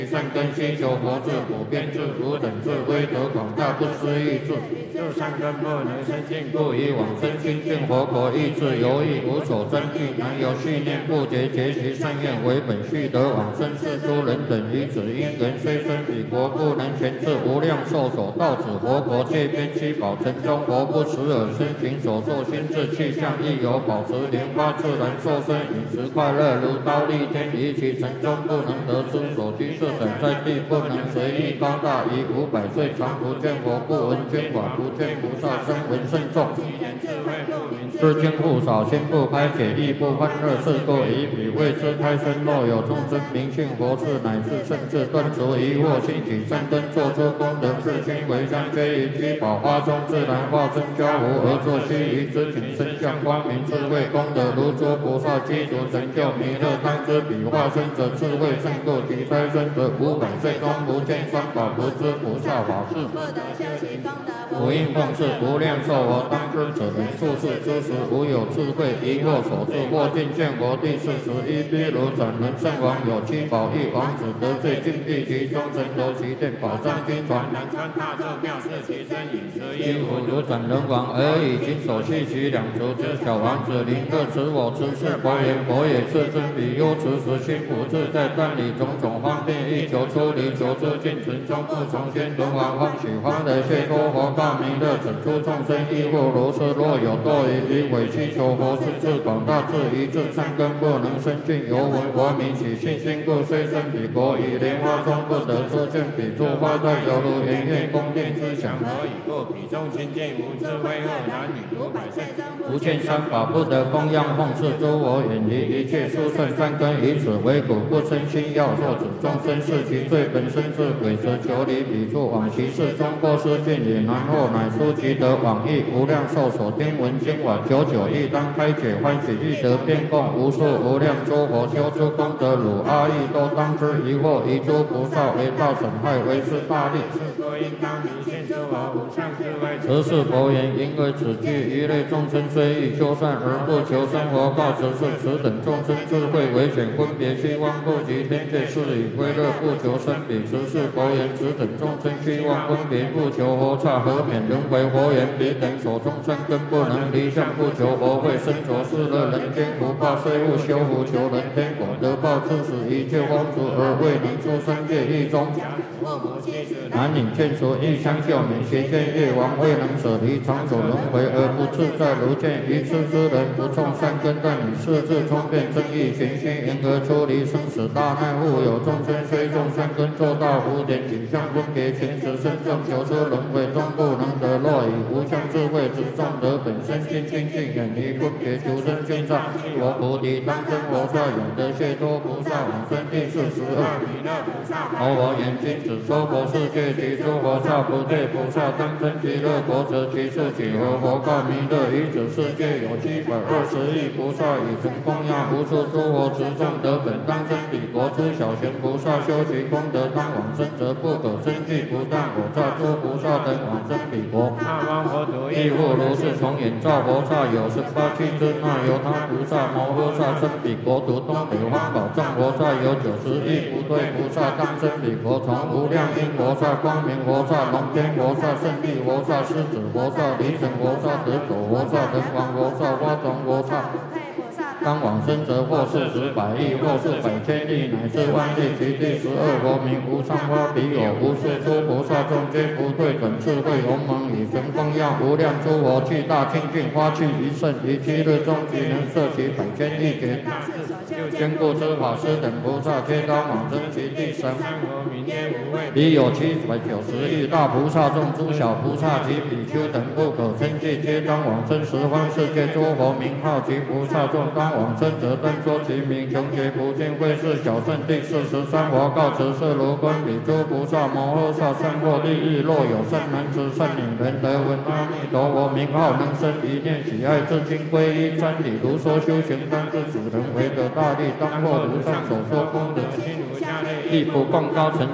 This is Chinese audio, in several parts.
善根希求佛智，普遍智无等智，威德广大不思议智。就善根不能生尽，故以往生清净佛国意志犹豫无所争议，难有续念不竭，结其善愿为本续得往生是诸人等于子因缘虽生彼国，不能前至无量寿所到此佛国界边七宝城中，佛不时而身形所作心智气象亦有保持莲花自然受身饮食快乐，如刀立天于其城中不能得知所居设等在地不能随意高大，以500岁常不见佛，不闻经法不见菩萨声闻甚众。知经不少，心不开解，亦不欢乐，是故以彼为之开身。若有众生明信佛智，乃至甚至断除疑惑，兴起善根，作出功德，自心为香，皆于居宝花中自然化身交互而作须臾之景，身相光明智慧功德，如诸菩萨积足成就弥勒，当知彼化身者智慧胜过其胎生者500岁中不见三宝，不知菩萨法事，不应奉事无量寿佛，当知者人数世之时，无有智慧疑惑所致，或尽见佛第41毗卢转轮圣王有7宝一王子得罪禁闭其中，神罗其殿宝藏经传，南川大咒妙事其身饮食衣服如转轮王，而以金手系其两足之小王子，临各持我持是佛言，佛也世尊彼忧持时心不自在，断理种种方便，欲求出离求之尽存中，不从先轮王欢喜欢的谢脱佛告弥勒，整出众生亦复如是，若有堕于伪祈求佛是智广大智一智善根不能生尽，犹闻佛名起信心故，虽生彼国，以莲花中不得出见彼诸花在犹如圆月宫殿之祥，何以故？彼中清净无智慧恶男女500岁不见三法，不得供养奉事诸佛，远离一切殊胜善根，以此为苦，不生心要作子众生是其罪本身是鬼则求离彼处，往其事中过失见也难，后乃书其得往诣无量寿所听闻经法，久久亦当开解欢喜欲得遍供无数无量诸佛修诸功德，汝阿逸都当知疑惑，以诸菩萨为道损害为是大利，是故应当迷信诸佛无上智慧。此是佛言，因为此句一类众生虽欲修善而不求生活，告此是此等众生智慧为显分别虚妄不及天界，是以归乐不求生彼。此是佛言，此等众生虚妄分别不求佛刹，何免轮回？佛言，彼等所种善根不能离相，不求佛慧，身着世乐人间福报，虽不修福求人天果，得报致使一切风俗而未能出三界狱中。男女眷属亦相救免，邪见业王未能舍离长久轮回而不自在，如见愚痴之人不种善根，但以世智聪辩正义循循，因而出离生死大难。复有众生虽种善根，做到无点景象分别前持身正求出轮回中不能得，若以无相智慧执众得本身心清净，远离分别求生见障，我菩提当真佛刹，永得解脱菩萨往生第42弥勒菩萨。佛言，今此娑婆世界及诸佛刹不对菩萨当真极乐国，则其数几何？佛告弥勒，于此世界有720亿菩萨，以成供养无数诸佛持众得本当真彼国。诸小贤菩萨修其功德当往生，则不可生计，不但我刹诸菩萨等往生彼国。那方佛土亦复如是，从眼照佛刹有18七尊，那由他菩萨摩诃萨生彼国土，东北方宝藏佛刹有90亿不对菩萨当生彼国，从无量因佛刹、光明佛刹、龙天佛刹、胜利佛刹、狮子佛刹、离尘佛刹、得走佛刹、人王佛刹、花种佛刹。当往生者，或是10百亿，或是100千亿，乃至万亿。其第12佛名无上花彼有无数诸菩萨众，皆不退转智慧鸿蒙，以神供养无量诸佛，具大清净花趣一甚，于7日中即能摄其100千亿劫。坚固之法师等菩萨，皆当往生其第13佛名皆无畏。彼有790亿大菩萨众，诸小菩萨及比丘等不可称计，皆当往生十方世界诸佛名号及菩萨众，当往生者当说其名，穷劫不尽会是小圣第43佛告辞是如观彼诸菩萨摩诃萨善获利益，若有善男子善女人得闻阿弥陀佛名号，能生一念喜爱，至今皈依专理如说修行，当知主人为得大利，当获如上所说功德，心如下类，亦不共高成就善根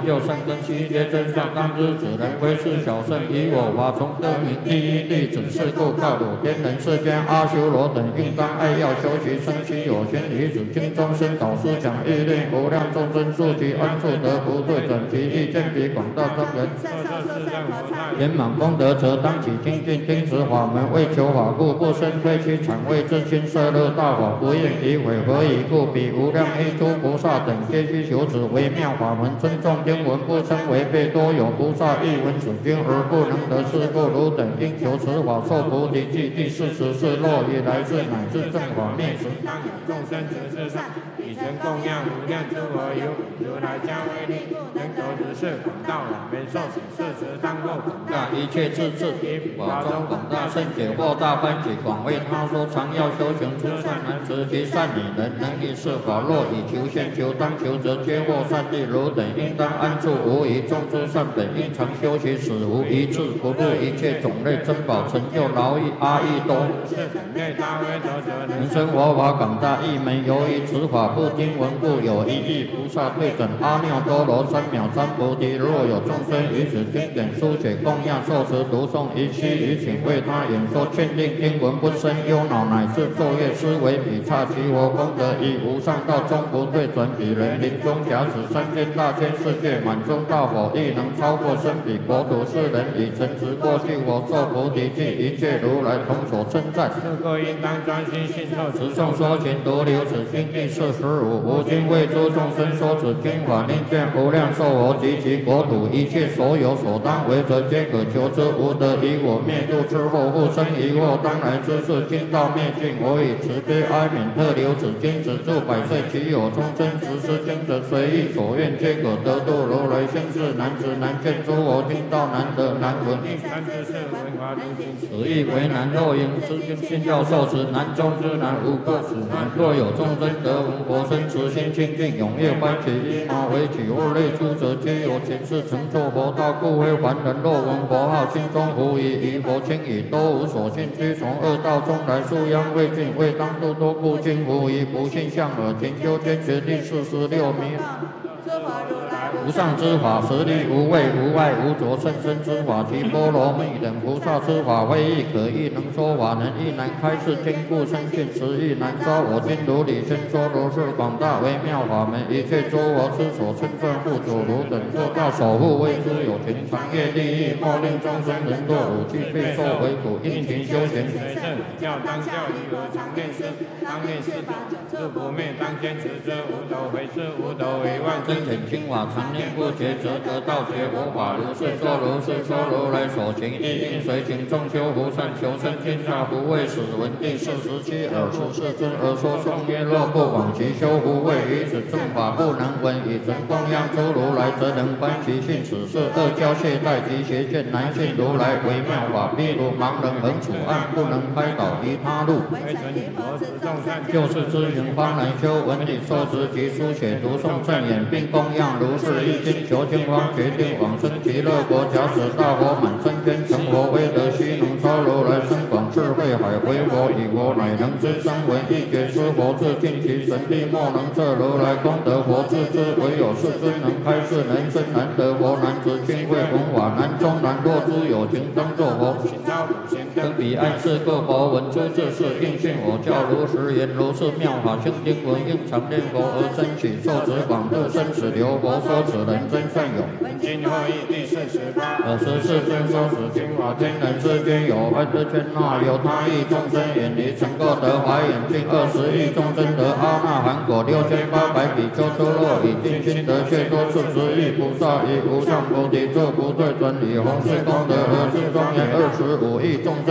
真悉皆真相，当知此人非是小圣，以我法从得名第一弟子，是故告汝天人世间阿修罗等，应当爱要修习生息有情于此经中生导师讲义令无量众生速其安处得不对准其意见比广大众人。圆满功德则当起精进听持法门，为求法故，不生非其产为自心摄乐大法，不应以违何以故？彼无量一诸菩萨等皆须求此微妙法门，尊重经文，不称违背。多有菩萨译闻此经而不能得，是故汝等应求此法受菩提记。第40是若以来世乃至正法灭时，当有众生此世上，以成供养无量诸佛有如来加威力，能得如是广大往没受此事时，当过广大一切智智，以法中广大圣解惑大欢喜，广为他说常要修行出善男子及善女人，能以是法若以求现求，当求则皆获善利。汝等应当安住无疑，众诸善本应常修习，使无一智不入一切种类珍宝，成就劳役阿逸多。人生佛法广大义门，由于此法不听闻故，有一亿菩萨对准阿耨多罗三藐三菩提。若有众生于此经典书写供养受持读诵，一期于请为他演说劝令听闻，不生忧恼，乃至昼夜思维彼刹其佛功德，以无上道终不对准彼人。临终假使三千大千世界满中大佛，亦能超过生彼国土。世人以诚实过去我受菩提记，一切如来同所称赞。是故应当专心信受持诵说勤读留此经第45。吾今为诸众生说此经法，令见无量寿佛及其国土，一切所有所当为者，皆可求之。无得以我灭度之后，复生疑惑，当来之事，经道灭尽。我以慈悲哀悯特留此经，止住百岁，其有众生执持经者，随意所愿，皆可得度。如来先世难知难见诸佛听道难得难闻，此意为难。若应知经信教受持，难中之难，无过此难。若有众生得闻佛身，慈心清净，踊跃欢喜，依毛为起物类诸者，皆有前世成就佛道，故非凡人。若闻佛号，心中狐疑，疑佛轻疑，都无所信，须从恶道中来，树殃未尽，未当度多故今狐疑，不信相耳。停修坚决第46名。无上之法，实力无畏无碍无着，甚深之法，其波罗蜜等菩萨之法，非亦可亦能说法，能亦难开示，坚固深信，实亦难招。我今如理宣说如是广大微妙法门，一切诸佛之所称赞护主，汝等做到守护，为诸有情长业利益，莫令众生人堕五趣，备受为苦，应勤修行。随正教当教义和常念师，当念是法者，自不灭，当坚持之。无斗为是，无斗为万，真显清法，常念不绝，则得道觉佛法。如是说，如是说，如来所行，亦应随行。众修福善，求生天下，不畏死。闻第47尔时世尊而说颂曰：若不往其修福慧，于此正法不能闻。以诚供养诸如来，则能观其性。此是恶教懈怠及邪见，难信如来微妙法。譬如盲人横处暗，不能开导于他路，就是知行方能修。闻理受持及书写读诵正言，并供养如是一经，求经方决定往生极乐国。假使大佛满身天，成佛威德，须能超如来深广智慧海。为佛以佛乃能知声闻意觉，知佛自尽其神力，莫能测如来功德。佛自知，唯有世尊能开示，人生难得佛，难知经会弘法，难中难。若诸有情当作佛，登彼岸是各佛闻诸智事，应信我教如实言。如是妙法清经文，应常念佛而生起，受持广度生死流。佛说此人真善友。今后义第48。尔时世尊说此经法，天人世间有爱之圈那有他亿众生远离，曾过得华眼净20亿众生得阿那含果6800比丘出落，以尽心得却多40亿菩萨，以无上菩提作不对准，以弘誓功德而是庄严25亿众生。